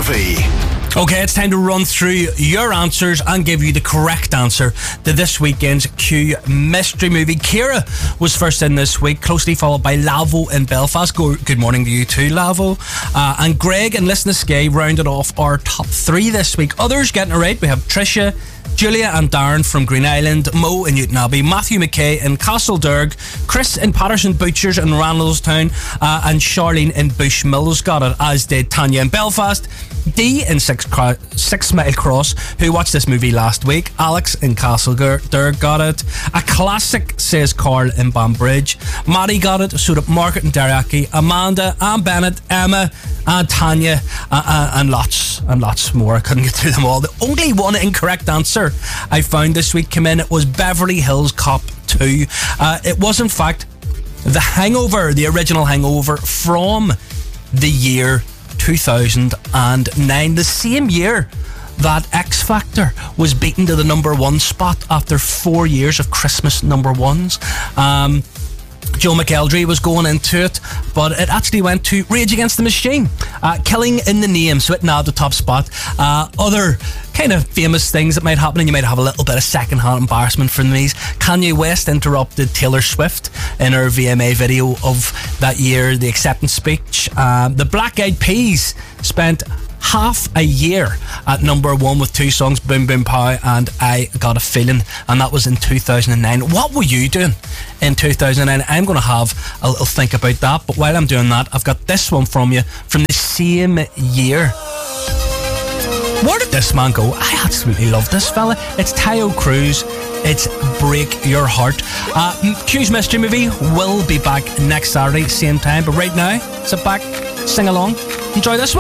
Movie. Okay, it's time to run through your answers and give you the correct answer to this weekend's Q Mystery Movie. Ciara was first in this week, closely followed by Lavo in Belfast. Good morning to you too, Lavo. And Greg and Listen to Skye rounded off our top three this week. Others getting it right, we have Tricia, Julia and Darren from Green Island, Mo in Newtonabbey, Matthew McKay in Castlederg, Chris in Patterson Butchers in Randallstown, and Charlene in Bushmills got it, as did Tanya in Belfast, Dee in Six Mile Cross, who watched this movie last week, Alex in Castlederg got it, a classic, says Carl in Banbridge, Maddie got it, so did Margaret in Derryaki, Amanda, Anne Bennett, Emma, and Tanya, and lots more. I couldn't get through them all. The only one incorrect answer I found this week came in. It was Beverly Hills Cop 2. It was in fact The Hangover, the original Hangover from the year 2009, the same year that X Factor was beaten to the number one spot after 4 years of Christmas number ones. Joe McElderry was going into it, but it actually went to Rage Against the Machine, Killing in the Name, so it nabbed the top spot. Other kind of famous things that might happen, and you might have a little bit of second-hand embarrassment from these. Kanye West interrupted Taylor Swift in her VMA video of that year, the acceptance speech. The Black Eyed Peas spent half a year at number one with two songs, Boom Boom Pow and I Got a Feeling, and that was in 2009. What were you doing in 2009? I'm going to have a little think about that, but while I'm doing that, I've got this one from you from the same year. Where did this man go? I absolutely love this fella. It's Tayo Cruz. It's Break Your Heart. Q's Mystery Movie will be back next Saturday, same time, but right now, sit back, sing along, enjoy this one.